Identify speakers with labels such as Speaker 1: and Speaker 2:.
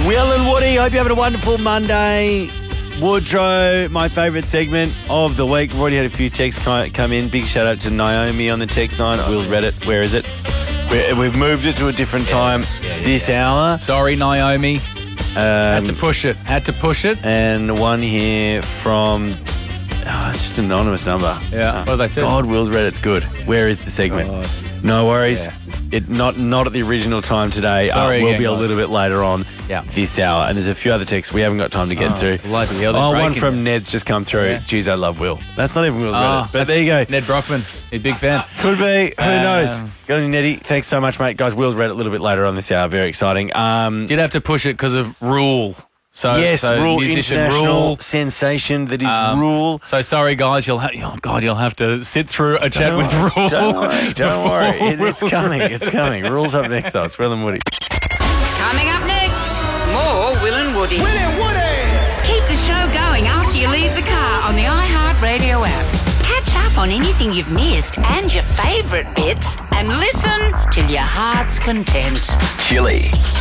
Speaker 1: Will and Woody, hope you're having a wonderful Monday. Woodrow, my favourite segment of the week. We've already had a few texts come in. Big shout out to Naomi on the text line. Will's read it. Where is it? We've moved it to a different time this hour.
Speaker 2: Sorry, Naomi. Had to push it.
Speaker 1: And one here from just an anonymous number.
Speaker 2: Yeah. What did they say?
Speaker 1: God, Will's read it's good. Where is the segment? No worries.
Speaker 2: Yeah.
Speaker 1: It not at the original time today.
Speaker 2: Sorry
Speaker 1: will
Speaker 2: again,
Speaker 1: be a
Speaker 2: guys.
Speaker 1: little bit later on
Speaker 2: Yeah.
Speaker 1: this hour. And there's a few other texts we haven't got time to get through.
Speaker 2: bloody hell, they're
Speaker 1: one
Speaker 2: breaking
Speaker 1: from
Speaker 2: it.
Speaker 1: Ned's just come through.
Speaker 2: Yeah.
Speaker 1: Geez, I love Will. That's not even Will's read it. But there you go.
Speaker 2: Ned Brockman. A big fan.
Speaker 1: Could be. Who knows? Got any Neddy? Thanks so much, mate. Guys, Will's read it a little bit later on this hour. Very exciting.
Speaker 2: Did have to push it because of Rule.
Speaker 1: Yes, Rule,
Speaker 2: musician
Speaker 1: international
Speaker 2: Rule.
Speaker 1: sensation that is Rule.
Speaker 2: So sorry, guys. You'll have to sit through a chat with Rule.
Speaker 1: Don't worry. It's coming. It's coming. Rule's up next, though. It's Will and Woody.
Speaker 3: Coming up next, more Will and Woody. Keep the show going after you leave the car on the iHeartRadio app. Catch up on anything you've missed and your favourite bits and listen till your heart's content.
Speaker 4: Chili.